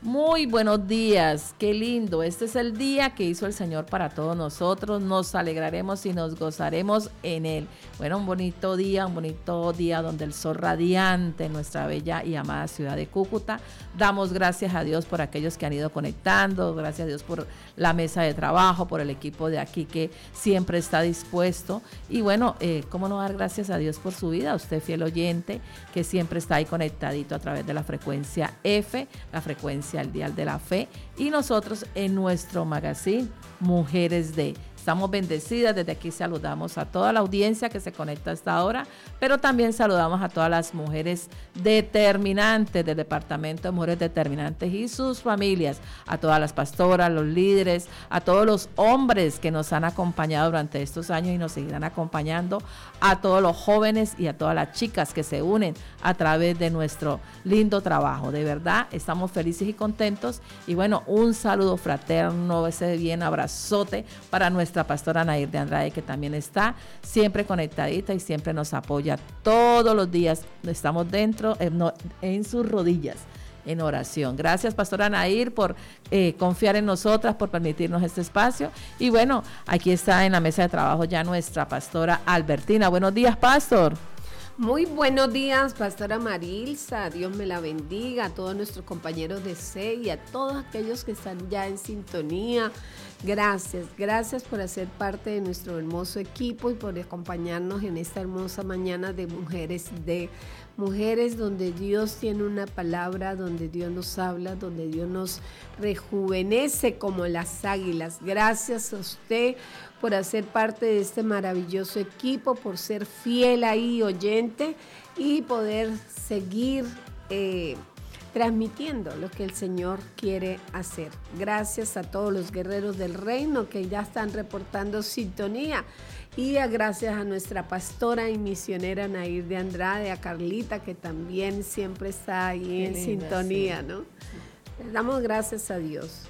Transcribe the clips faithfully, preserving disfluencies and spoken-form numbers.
Muy buenos días, qué lindo. Este es el día que hizo el Señor para todos nosotros. Nos alegraremos y nos gozaremos en él. Bueno, un bonito día, un bonito día donde el sol radiante en nuestra bella y amada ciudad de Cúcuta. Damos gracias a Dios por aquellos que han ido conectando, gracias a Dios por la mesa de trabajo, por el equipo de aquí que siempre está dispuesto. Y bueno, eh, cómo no dar gracias a Dios por su vida, usted fiel oyente que siempre está ahí conectadito a través de la frecuencia F, la frecuencia al dial de la fe, y nosotros en nuestro magazine Mujeres de. Estamos bendecidas, desde aquí saludamos a toda la audiencia que se conecta a esta hora, pero también saludamos a todas las mujeres determinantes del Departamento de Mujeres Determinantes y sus familias, a todas las pastoras, los líderes, a todos los hombres que nos han acompañado durante estos años y nos seguirán acompañando, a todos los jóvenes y a todas las chicas que se unen a través de nuestro lindo trabajo. De verdad, estamos felices y contentos, y bueno, un saludo fraterno, ese bien abrazote para nuestra nuestra pastora Nair de Andrade, que también está siempre conectadita y siempre nos apoya todos los días. Estamos dentro, en, no, en sus rodillas, en oración. Gracias, pastora Nair, por eh, confiar en nosotras, por permitirnos este espacio. Y bueno, aquí está en la mesa de trabajo ya nuestra pastora Albertina. Buenos días, pastor. Muy buenos días, pastora Marilsa, Dios me la bendiga, a todos nuestros compañeros de C y a todos aquellos que están ya en sintonía. Gracias, gracias por hacer parte de nuestro hermoso equipo y por acompañarnos en esta hermosa mañana de Mujeres de Mujeres, donde Dios tiene una palabra, donde Dios nos habla, donde Dios nos rejuvenece como las águilas. Gracias a usted por hacer parte de este maravilloso equipo, por ser fiel ahí, oyente, y poder seguir eh, transmitiendo lo que el Señor quiere hacer. Gracias a todos los guerreros del reino que ya están reportando sintonía, y a gracias a nuestra pastora y misionera Nair de Andrade, a Carlita, que también siempre está ahí Qué en linda, sintonía, sí. ¿no? Le damos gracias a Dios.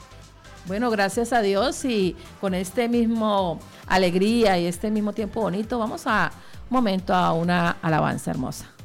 Bueno, gracias a Dios, y con este mismo alegría y este mismo tiempo bonito, vamos a un momento a una alabanza hermosa.